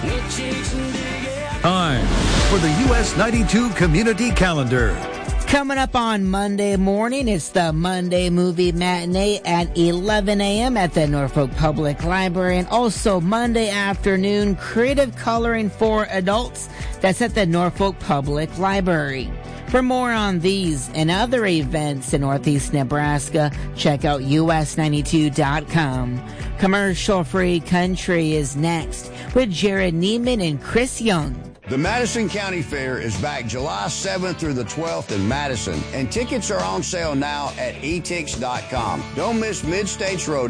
Time for the US 92 Community Calendar. Coming up on Monday morning, it's the Monday Movie Matinee at 11 a.m. at the Norfolk Public Library, and also Monday afternoon, Creative Coloring for Adults. That's at the Norfolk Public Library. For more on these and other events in Northeast Nebraska, check out us92.com. Commercial-free country is next with Jared Neiman and Chris Young. The Madison County Fair is back July 7th through the 12th in Madison, and tickets are on sale now at etix.com. Don't miss Mid-States Road